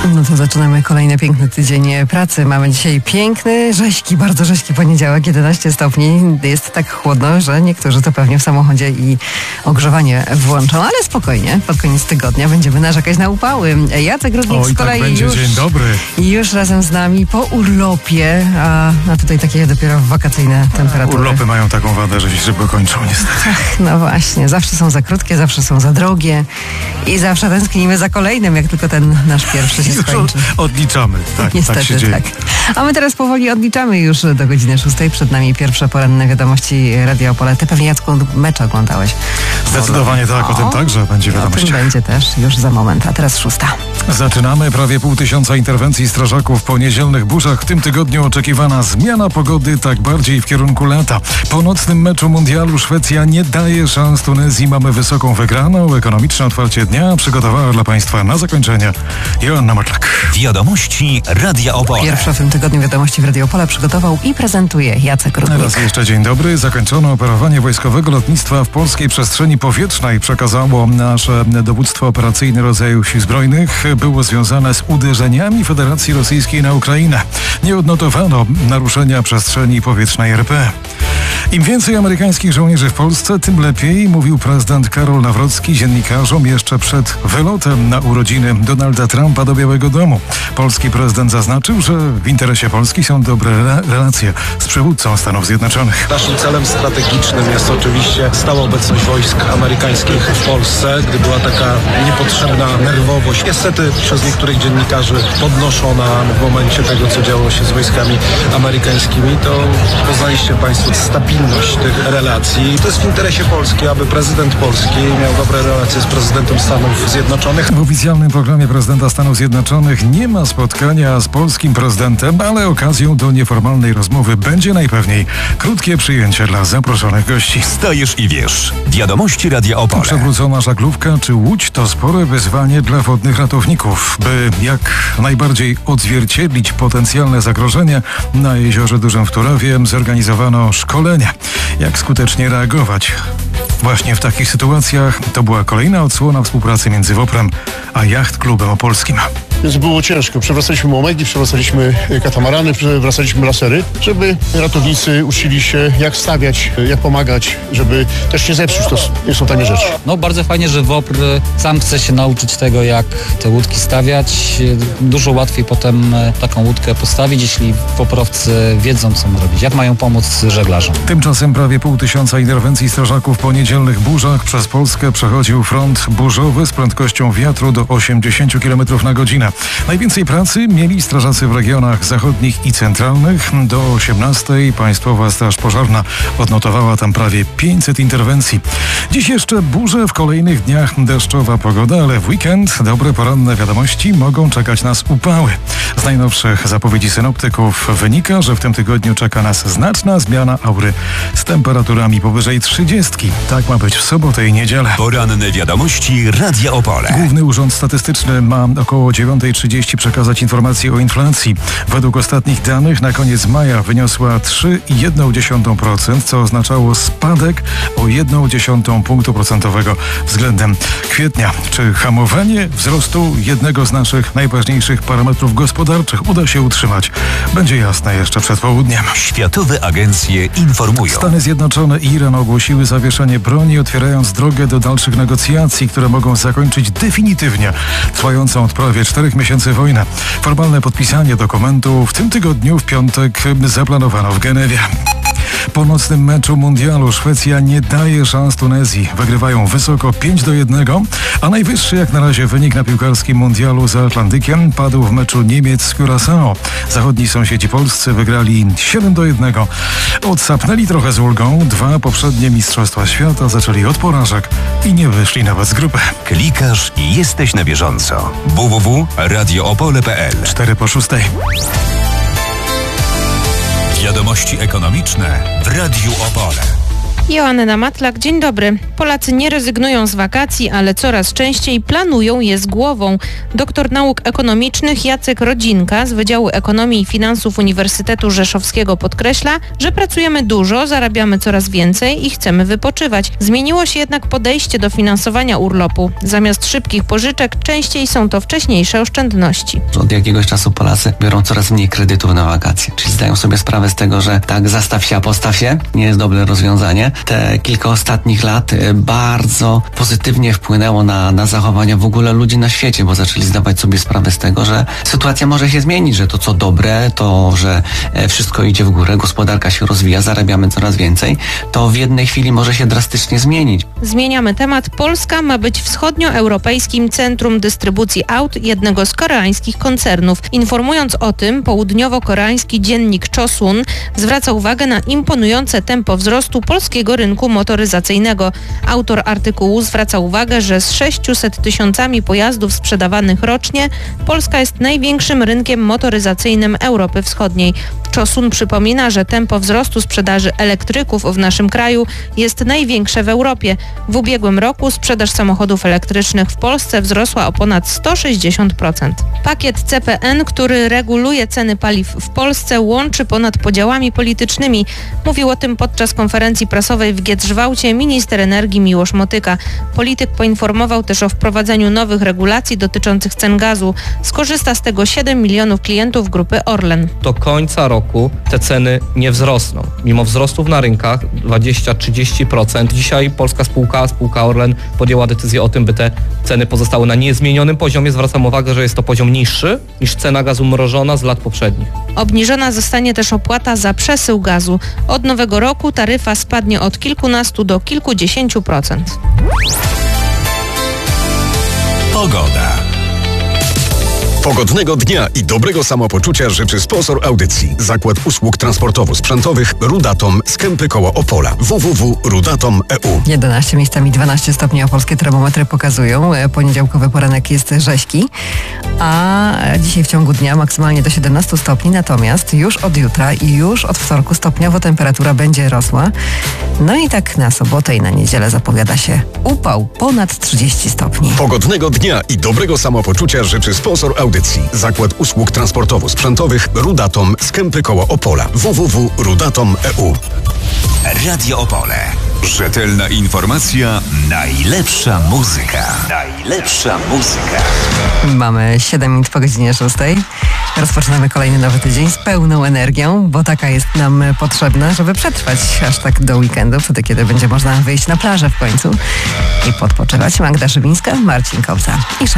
No to zaczynamy kolejny piękny tydzień pracy. Mamy dzisiaj piękny, bardzo rzeźki poniedziałek, 11 stopni. Jest tak chłodno, że niektórzy to pewnie w samochodzie i ogrzewanie włączą, ale spokojnie, pod koniec tygodnia będziemy narzekać na upały. Jacek Rudnik z kolei tak będzie, już, dzień dobry. Już razem z nami po urlopie, a tutaj takie dopiero wakacyjne temperatury. Urlopy mają taką wadę, że się szybko kończą niestety. No właśnie, zawsze są za krótkie, zawsze są za drogie i zawsze tęsknimy za kolejnym, jak tylko ten nasz pierwszy się skończy. Odliczamy, tak, niestety, tak się dzieje. Tak. A my teraz powoli odliczamy już do godziny 6. Przed nami pierwsze poranne wiadomości Radia Opole. Ty pewnie, Jacku, mecz oglądałeś. Zdecydowanie tak, o tym także będzie wiadomość. O tym będzie też już za moment, a teraz 6. Zaczynamy. Prawie 500 interwencji strażaków po niedzielnych burzach. W tym tygodniu oczekiwana zmiana pogody, tak bardziej w kierunku lata. Po nocnym meczu mundialu Szwecja nie daje szans Tunezji. Mamy wysoką wygraną. Ekonomiczne otwarcie dnia przygotowała dla Państwa na zakończenie Joanna Marczak. Wiadomości Radia Opole. Pierwsze w tym tygodniu wiadomości w Radio Opole przygotował i prezentuje Jacek Rudnik. Raz jeszcze dzień dobry. Zakończono operowanie wojskowego lotnictwa w polskiej przestrzeni powietrznej. Przekazało nasze dowództwo operacyjne rodzaju Sił Zbrojnych. Było związane z uderzeniami Federacji Rosyjskiej na Ukrainę. Nie odnotowano naruszenia przestrzeni powietrznej RP. Im więcej amerykańskich żołnierzy w Polsce, tym lepiej, mówił prezydent Karol Nawrocki dziennikarzom jeszcze przed wylotem na urodziny Donalda Trumpa do Białego Domu. Polski prezydent zaznaczył, że w interesie Polski są dobre relacje z przywódcą Stanów Zjednoczonych. Naszym celem strategicznym jest oczywiście stała obecność wojsk amerykańskich w Polsce, gdy była taka niepotrzebna nerwowość, niestety przez niektórych dziennikarzy podnoszona w momencie tego, co działo się z wojskami amerykańskimi, to poznaliście Państwo stabilność tych relacji. To jest w interesie Polski, aby prezydent Polski miał dobre relacje z prezydentem Stanów Zjednoczonych. W oficjalnym programie prezydenta Stanów Zjednoczonych nie ma spotkania z polskim prezydentem, ale okazją do nieformalnej rozmowy będzie najpewniej krótkie przyjęcie dla zaproszonych gości. Stajesz i wiesz. Wiadomości Radia Opole. Przewrócona żaglówka czy łódź to spore wyzwanie dla wodnych ratowników. By jak najbardziej odzwierciedlić potencjalne zagrożenie, na Jeziorze Dużym w Turowie zorganizowano szkolenia. Jak skutecznie reagować właśnie w takich sytuacjach? To była kolejna odsłona współpracy między WOPR-em a Yacht Klubem Opolskim. Więc było ciężko. Przewracaliśmy łomegi, przewracaliśmy katamarany, przewracaliśmy lasery, żeby ratownicy uczyli się, jak stawiać, jak pomagać, żeby też nie zepsuć. To nie są tanie rzeczy. No bardzo fajnie, że WOPR sam chce się nauczyć tego, jak te łódki stawiać. Dużo łatwiej potem taką łódkę postawić, jeśli WOPR-owcy wiedzą, co mają robić, jak mają pomóc żeglarzom. Tymczasem prawie 500 interwencji strażaków po niedzielnych burzach. Przez Polskę przechodził front burzowy z prędkością wiatru do 80 km na godzinę. Najwięcej pracy mieli strażacy w regionach zachodnich i centralnych. Do 18 Państwowa Straż Pożarna odnotowała tam prawie 500 interwencji. Dziś jeszcze burze, w kolejnych dniach deszczowa pogoda, ale w weekend dobre poranne wiadomości, mogą czekać nas upały. Z najnowszych zapowiedzi synoptyków wynika, że w tym tygodniu czeka nas znaczna zmiana aury z temperaturami powyżej 30. Tak ma być w sobotę i niedzielę. Poranne wiadomości Radia Opole. Główny Urząd Statystyczny ma około 9:30 przekazać informacje o inflacji. Według ostatnich danych na koniec maja wyniosła 3,1%, co oznaczało spadek o 0,1 punktu procentowego względem kwietnia. Czy hamowanie wzrostu jednego z naszych najważniejszych parametrów gospodarczych uda się utrzymać? Będzie jasne jeszcze przed południem. Światowe agencje informują. Stany Zjednoczone i Iran ogłosiły zawieszenie broni, otwierając drogę do dalszych negocjacji, które mogą zakończyć definitywnie trwającą od prawie 4 miesięcy wojnę. Formalne podpisanie dokumentu w tym tygodniu w piątek zaplanowano w Genewie. Po nocnym meczu mundialu Szwecja nie daje szans Tunezji. Wygrywają wysoko 5-1, a najwyższy jak na razie wynik na piłkarskim mundialu za Atlantykiem padł w meczu Niemiec z Curaçao. Zachodni sąsiedzi polscy wygrali 7-1. Odsapnęli trochę z ulgą. 2 poprzednie mistrzostwa świata zaczęli od porażek i nie wyszli nawet z grupy. Klikasz i jesteś na bieżąco. www.radioopole.pl 4:06. Wiadomości ekonomiczne w Radiu Opole. Joanna Matlak, dzień dobry. Polacy nie rezygnują z wakacji, ale coraz częściej planują je z głową. Doktor nauk ekonomicznych Jacek Rodzinka z Wydziału Ekonomii i Finansów Uniwersytetu Rzeszowskiego podkreśla, że pracujemy dużo, zarabiamy coraz więcej i chcemy wypoczywać. Zmieniło się jednak podejście do finansowania urlopu. Zamiast szybkich pożyczek częściej są to wcześniejsze oszczędności. Od jakiegoś czasu Polacy biorą coraz mniej kredytów na wakacje, czyli zdają sobie sprawę z tego, że tak zastaw się, a postaw się nie jest dobre rozwiązanie. Te kilka ostatnich lat bardzo pozytywnie wpłynęło na zachowania w ogóle ludzi na świecie, bo zaczęli zdawać sobie sprawę z tego, że sytuacja może się zmienić, że to co dobre, to że wszystko idzie w górę, gospodarka się rozwija, zarabiamy coraz więcej, to w jednej chwili może się drastycznie zmienić. Zmieniamy temat. Polska ma być wschodnioeuropejskim centrum dystrybucji aut jednego z koreańskich koncernów. Informując o tym, południowo-koreański dziennik Chosun zwraca uwagę na imponujące tempo wzrostu polskiego rynku motoryzacyjnego. Autor artykułu zwraca uwagę, że z 600 tysiącami pojazdów sprzedawanych rocznie Polska jest największym rynkiem motoryzacyjnym Europy Wschodniej. Chosun przypomina, że tempo wzrostu sprzedaży elektryków w naszym kraju jest największe w Europie. W ubiegłym roku sprzedaż samochodów elektrycznych w Polsce wzrosła o ponad 160%. Pakiet CPN, który reguluje ceny paliw w Polsce, łączy ponad podziałami politycznymi. Mówił o tym podczas konferencji prasowej w Giedrzwałcie minister energii Miłosz Motyka. Polityk poinformował też o wprowadzeniu nowych regulacji dotyczących cen gazu. Skorzysta z tego 7 milionów klientów grupy Orlen. Do końca roku te ceny nie wzrosną. Mimo wzrostów na rynkach 20-30%. Dzisiaj polska spółka Orlen podjęła decyzję o tym, by te ceny pozostały na niezmienionym poziomie. Zwracam uwagę, że jest to poziom niższy niż cena gazu mrożona z lat poprzednich. Obniżona zostanie też opłata za przesył gazu. Od nowego roku taryfa spadnie od kilkunastu do kilkudziesięciu procent. Pogoda. Pogodnego dnia i dobrego samopoczucia życzy sponsor audycji. Zakład Usług Transportowo-Sprzętowych Rudatom z Kępy koło Opola. www.rudatom.eu. 11 miejscami 12 stopni opolskie termometry pokazują. Poniedziałkowy poranek jest rzeźki, a dzisiaj w ciągu dnia maksymalnie do 17 stopni, natomiast już od jutra i już od wtorku stopniowo temperatura będzie rosła. No i tak na sobotę i na niedzielę zapowiada się upał ponad 30 stopni. Pogodnego dnia i dobrego samopoczucia życzy sponsor audycji. Zakład Usług Transportowo-Sprzętowych Rudatom z Kępy koło Opola. www.rudatom.eu. Radio Opole. Rzetelna informacja, najlepsza muzyka. Najlepsza muzyka. Mamy 7 minut po godzinie 6. Rozpoczynamy kolejny nowy tydzień z pełną energią, bo taka jest nam potrzebna, żeby przetrwać aż tak do weekendu, wtedy kiedy będzie można wyjść na plażę w końcu i podpoczywać. Magda Żywińska, Marcin Kowca i